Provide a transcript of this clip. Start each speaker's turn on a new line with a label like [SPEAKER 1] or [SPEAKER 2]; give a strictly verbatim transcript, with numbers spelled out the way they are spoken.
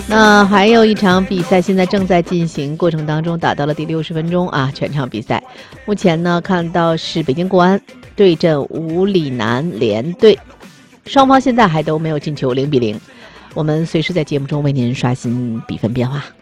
[SPEAKER 1] 那还有一场比赛现在正在进行过程当中，打到了第六十分钟啊，全场比赛目前呢看到是北京国安对阵五里南联队，双方现在还都没有进球，零比零。我们随时在节目中为您刷新比分变化。